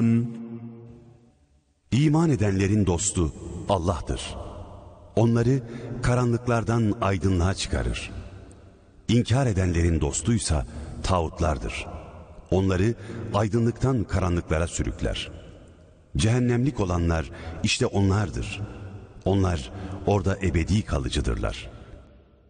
İman edenlerin dostu Allah'tır. Onları karanlıklardan aydınlığa çıkarır. İnkar edenlerin dostuysa tağutlardır. Onları aydınlıktan karanlıklara sürükler. Cehennemlik olanlar işte onlardır. Onlar orada ebedi kalıcıdırlar.